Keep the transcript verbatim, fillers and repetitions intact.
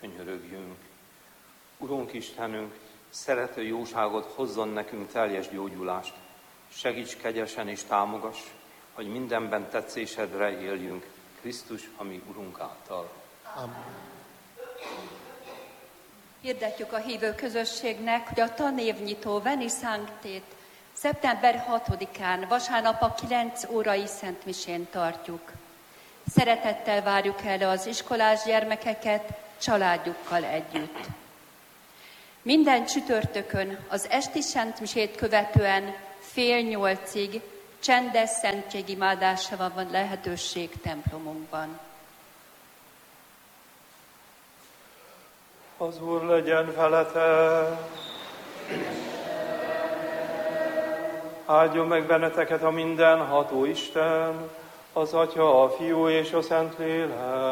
könyörögjünk. Urunk Istenünk, szerető jóságod hozzon nekünk teljes gyógyulást. Segíts kegyesen és támogass, hogy mindenben tetszésedre éljünk, Krisztus, ami Urunk által. Amen. Hirdetjük a hívő közösségnek, hogy a tanévnyitó Veni Sanctét szeptember hatodikán, vasárnap a kilenc órai szentmisén tartjuk. Szeretettel várjuk el az iskolás gyermekeket családjukkal együtt. Minden csütörtökön az esti szentmisét követően fél nyolcig csendes szentségimádásra van lehetőség templomunkban. Az Úr legyen veletek! Áldjon meg benneteket a mindenható Isten, az Atya, a Fiú és a Szentlélek.